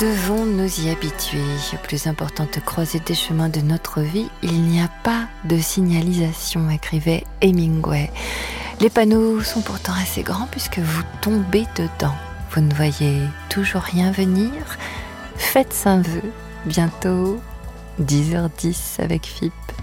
Devons nous y habituer. Aux plus importantes croisées des chemins de notre vie, il n'y a pas de signalisation, écrivait Hemingway. Les panneaux sont pourtant assez grands puisque vous tombez dedans. Vous ne voyez toujours rien venir. Faites un vœu. Bientôt 10h10 avec FIP.